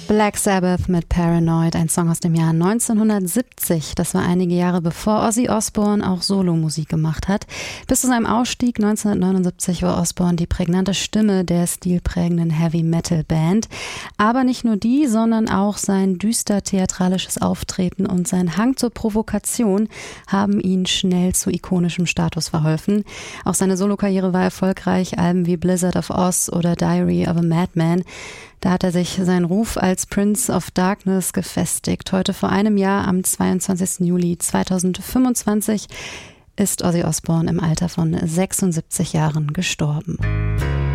Black Sabbath mit Paranoid, ein Song aus dem Jahr 1970. Das war einige Jahre bevor Ozzy Osbourne auch Solomusik gemacht hat. Bis zu seinem Ausstieg 1979 war Osbourne die prägnante Stimme der stilprägenden Heavy-Metal-Band. Aber nicht nur die, sondern auch sein düster theatralisches Auftreten und sein Hang zur Provokation haben ihn schnell zu ikonischem Status verholfen. Auch seine Solokarriere war erfolgreich, Alben wie Blizzard of Oz oder Diary of a Madman. Da hat er sich seinen Ruf als Prince of Darkness gefestigt. Heute vor einem Jahr, am 22. Juli 2025, ist Ozzy Osbourne im Alter von 76 Jahren gestorben.